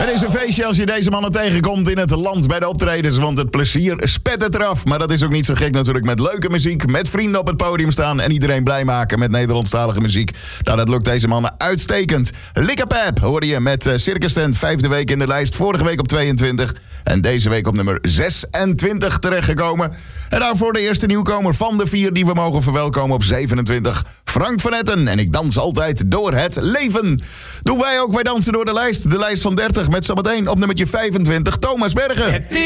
Het is een feestje als je deze mannen tegenkomt in het land bij de optredens, want het plezier spet het eraf. Maar dat is ook niet zo gek natuurlijk, met leuke muziek, met vrienden op het podium staan en iedereen blij maken met Nederlandstalige muziek. Nou, dat lukt deze mannen uitstekend. Likkapep hoorde je met Circus Tent, 5e week in de lijst, vorige week op 22 en deze week op nummer 26 terechtgekomen. En daarvoor de eerste nieuwkomer van de 4 die we mogen verwelkomen op 27, Frank van Etten. En ik dans altijd door het leven. Doen wij ook, wij dansen door de lijst van 30 met zometeen op nummertje 25, Thomas Bergen.